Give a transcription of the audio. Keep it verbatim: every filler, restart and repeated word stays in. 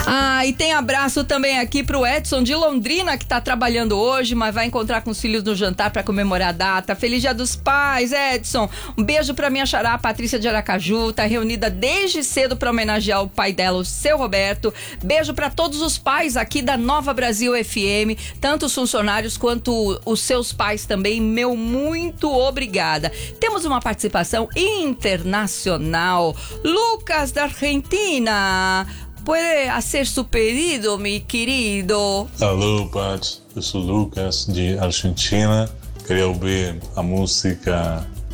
Ah, e tem abraço também aqui pro Edson de Londrina, que tá trabalhando hoje, mas vai encontrar com os filhos no jantar para comemorar a data. Feliz Dia dos Pais, Edson. Um beijo pra minha xará, Patrícia de Aracaju, tá reunida desde cedo para homenagear o pai dela, o seu Roberto. Beijo para todos os pais aqui da Nova Brasil F M, tanto os funcionários quanto os seus pais também. Meu muito obrigada. Temos uma participação internacional. Lucas da Argentina. Pode hacer su pedido, mi querido? Alô, Pat. Eu sou Lucas, de Argentina. Queria ouvir a música